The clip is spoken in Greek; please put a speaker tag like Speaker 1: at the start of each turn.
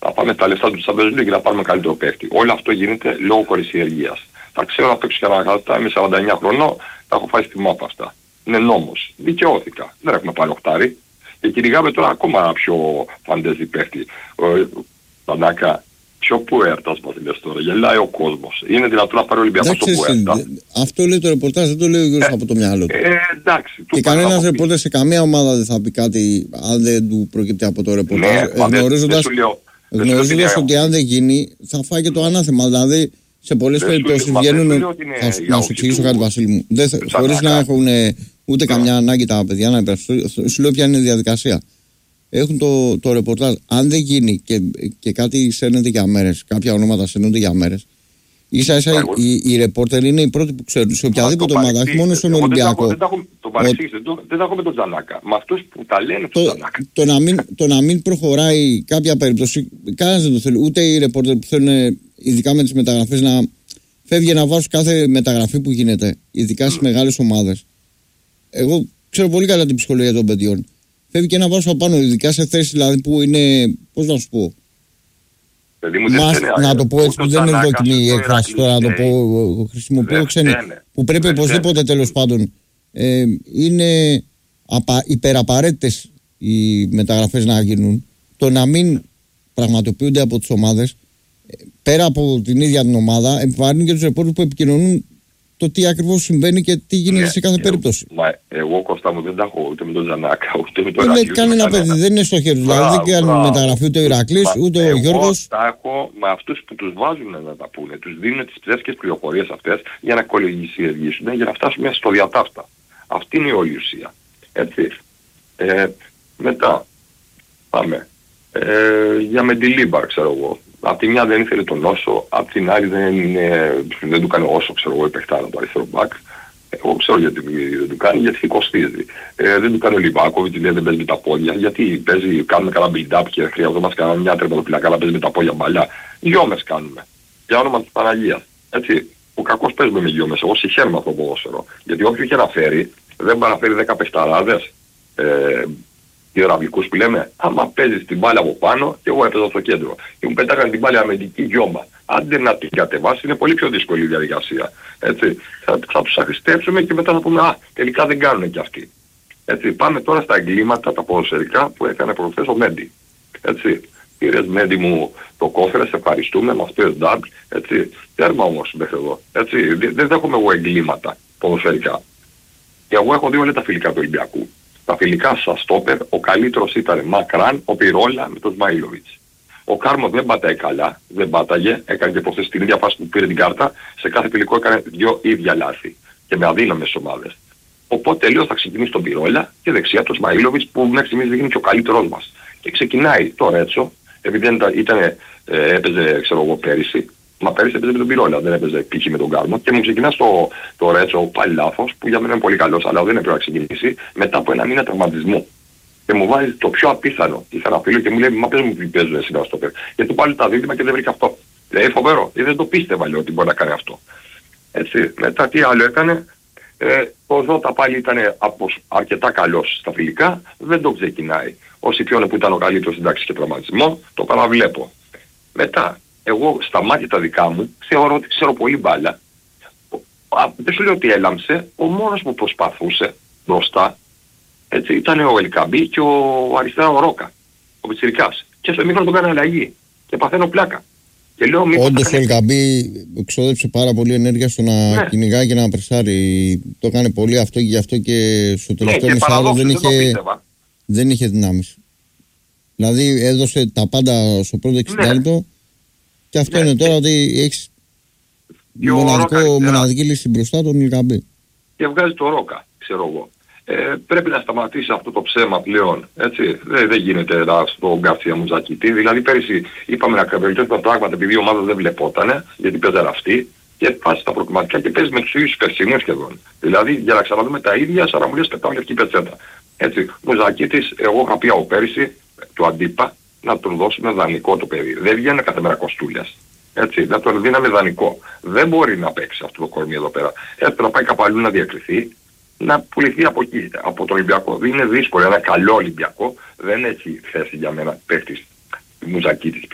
Speaker 1: να πάμε τα λεφτά του Champions League και να πάρουμε καλύτερο παίκτη. Όλο αυτό γίνεται λόγω κορυσιεργίας. Θα ξέρω να παίξω και να κρατάω, είμαι 49 χρονών, τα έχω φάει στη μάπα αυτά. Είναι νόμος. Δικαιώθηκα. Δεν έχουμε πάρει οχτάρι. Και κυνηγάμε τώρα ακόμα πιο φαντέζι παίκτη. Τανάκα, πιο Πουέρτας μας λες τώρα. Γελάει ο κόσμος. Είναι δυνατόν να πάρει ο Ολυμπιακός στο Πουέρτα.
Speaker 2: Αυτό λέει το ρεπορτάζ, δεν το λέει ο Γιώργος από το μιάλο του.
Speaker 1: Εντάξει.
Speaker 2: Και κανένας ρεπορτάζ σε καμία ομάδα δεν θα πει κάτι αν δεν του προκύπτει από το ρεπορτάζ.
Speaker 1: Ναι,
Speaker 2: γνωρίζοντας ότι αν δεν γίνει θα φάει και το ανάθεμα. Δηλαδή σε πολλές περιπτώσεις βγαίνουν. Να σου εξηγήσω κάτι, Βασίλη μου. Χωρίς να έχουν ούτε καμιά ανάγκη τα παιδιά να υπερασπιστούν, σου λέω ποια είναι η διαδικασία. Έχουν το ρεπορτάζ. Αν δεν γίνει και κάτι σέρνεται για μέρες, κάποια ονόματα σέρνονται για μέρες, ίσα ίσα οι ρεπόρτερ είναι οι πρώτοι που ξέρουν σε οποιαδήποτε ομάδα, όχι μόνο στον Ολυμπιακό. Δεν
Speaker 1: τα έχω με τον Τζανάκα. Με αυτούς που τα λένε τον Τζανάκα.
Speaker 2: Το να μην προχωράει κάποια περίπτωση, κανένας δεν το θέλει. Ούτε οι ρεπόρτερ που θέλουν, ειδικά με τις μεταγραφές, να φεύγει να βάζουν κάθε μεταγραφή που γίνεται, ειδικά στις μεγάλες ομάδες. Εγώ ξέρω πολύ καλά την ψυχολογία των παιδιών. Φεύγει και να βάζω απάνω, ειδικά σε θέσεις δηλαδή που είναι, πώς να σου πω. Να το πω έτσι που δεν είναι δοκιμή η έκφραση τώρα, να το πω, χρησιμοποιώ ξένη, που πρέπει οπωσδήποτε τέλος πάντων είναι υπεραπαραίτητες οι μεταγραφές να γίνουν. Το να μην πραγματοποιούνται από τις ομάδες, πέρα από την ίδια την ομάδα, επιβαρύνουν και τους ρεπόρτερ που επικοινωνούν το τι ακριβώς συμβαίνει και τι γίνεται σε κάθε περίπτωση.
Speaker 1: Εγώ, Κώστα μου, δεν τα έχω ούτε με τον Τζανάκα, ούτε με τον Ηρακλή.
Speaker 2: Κανένα παιδί, δεν είναι στο χέρι του. Δηλαδή δεν κάνουν μεταγραφή ούτε ο Ηρακλής, ούτε ο Γιώργος.
Speaker 1: Εγώ τα έχω με αυτούς που τους βάζουν να τα πούνε. Τους δίνουν τις ψεύτικες πληροφορίες αυτές για να κολεγισιεργήσουν, για να φτάσουμε στο διατάφτα. Αυτή είναι η όλη ουσία. Έτσι. Μετά, πάμε. Για Μεντιλίμπαρ, ξέρω εγώ. Απ' τη μια δεν ήθελε τον Όσο, απ' την άλλη δεν του κάνει Όσο, ξέρω εγώ, η παιχτάρα του αριστερό μπακ. Εγώ ξέρω γιατί δεν του κάνει, γιατί κοστίζει. Δεν του κάνει ο Λιβάκοβιτς, λέει δεν παίζει με τα πόδια, γιατί κάνουμε καλά build-up και χρειαζόμαστε κανένα μια τερματοφυλακά να παίζει με τα πόδια μπαλιά. Γιόμες κάνουμε. Για όνομα της Παναγίας. Έτσι. Ο κακός παίζουμε με γιόμες. Εγώ συγχαίρομαι αυτό το ποδόσφαιρο. Γιατί όποιο είχε να φέρει, δεν παραφέρει 10 παιχταράδες. Υδραυλικούς που λέμε, άμα παίζεις την μπάλα από πάνω, και εγώ έπαιζα στο κέντρο. Και μου πετάγανε την μπάλα αμυντική γιώμα. Άντε να την κατεβάσει, είναι πολύ πιο δύσκολη η διαδικασία. Έτσι. Θα τους αχρηστεύσουμε και μετά θα πούμε, τελικά δεν κάνουν και αυτοί. Έτσι. Πάμε τώρα στα εγκλήματα, τα ποδοσφαιρικά που έκανε προχθές ο Μέντι. Έτσι. Πήρες Μέντι μου το κόφερες, ευχαριστούμε, μας πήρες ντάμπλ. Έτσι. Τέρμα όμως μέχρι εδώ. Έτσι. Δεν δέχομαι εγώ εγκλήματα ποδοσφαιρικά. Και εγώ έχω δει όλα τα φιλικά του Ολυμπιακού. Τα φιλικά στα στόπερ, ο καλύτερος ήταν μακράν ο Πυρόλα με τον Σμαΐλοβιτς. Ο Κάρμο δεν πατάει καλά, δεν πάταγε, έκανε και προχθές την ίδια φάση που πήρε την κάρτα, σε κάθε φιλικό έκανε δυο ίδια λάθη και με αδύναμες ομάδες. Οπότε τελείως θα ξεκινήσει τον Πυρόλα και δεξιά τον Σμαΐλοβιτς που μέχρι στιγμής δεν είναι και ο καλύτερός μας. Και ξεκινάει το Ρέτσο, επειδή έπαιζε ξέρω εγώ πέρυσι, μα πέρυσι έπαιζε με τον Πυρόλα, δεν έπαιζε π.χ. με τον Κάρμο και μου ξεκινά το Ρέτσο πάλι λάθος, που για μένα είναι πολύ καλός, αλλά δεν έπρεπε να ξεκινήσει μετά από ένα μήνα τραυματισμού. Και μου βάζει το πιο απίθανο. Είχα ένα φίλο και μου λέει, μα πες μου τι παίζουν εσύ να στο πέρα. Γιατί του πάλι τα δίδυμα και δεν βρήκα αυτό. Λέει φοβερό, δεν το πίστευα λέω ότι μπορεί να κάνει αυτό. Έτσι, μετά τι άλλο έκανε. Ο Ζώτα πάλι ήταν αρκετά καλός στα φιλικά, δεν το ξεκινάει. Ο Σιπιόνε που ήταν ο καλύτερος συντάξης και τραυματισμό, το παραβλέπω. Μετά, εγώ στα μάτια τα δικά μου θεωρώ ότι ξέρω πολύ μπάλα. Δεν σου λέω ότι έλαμψε, ο μόνος που προσπαθούσε μπροστά έτσι, ήταν ο Ελκαμπή και ο αριστερά ο Ρόκα, ο Πιτσιρικάς. Και στο μήχρονο τον κάνει αλλαγή και παθαίνω πλάκα.
Speaker 2: Όντως ο Ελκαμπή εξόδεψε πάρα πολύ ενέργεια στο να κυνηγάει και να πρεσάρει. Το έκανε πολύ αυτό και γι' αυτό και στο τελευταίο μισάωρο δεν είχε δυνάμεις. Δηλαδή έδωσε τα πάντα στο πρώτο 60 λεπτό και αυτό είναι τώρα ότι έχεις μοναδική λύση μπροστά τον Ελκαμπή.
Speaker 1: Και βγάζει το Ρόκα, ξέρω εγώ. Πρέπει να σταματήσει αυτό το ψέμα πλέον. Έτσι. Δεν γίνεται στον Γκάρσια Μουζακίτη. Δηλαδή πέρυσι είπαμε να βελτιώσουμε τα πράγματα επειδή η ομάδα δεν βλεπότανε, γιατί παίζανε αυτοί, και πας στα προκριματικά και παίζει με τους ίδιους περσινούς σχεδόν. Δηλαδή για να ξαναδούμε τα ίδια, σαν να μου λες πετάμε λευκή πετσέτα. Έτσι. Μουζακίτης, εγώ είχα πει από πέρυσι, του αντίπα, να του δώσουμε δανεικό το παιδί. Δεν βγαίνει κάθε μέρα κοστούλες. Έτσι, να τον δίναμε δανεικό. Δεν μπορεί να παίξει αυτό το κορμί εδώ πέρα. Έπρεπε να πάει κάπου αλλού να διακριθεί, να πουληθεί από εκεί, από τον Ολυμπιακό. Είναι δύσκολο, ένα καλό Ολυμπιακό δεν έχει θέση για μένα παίχτης Μουζακίτης.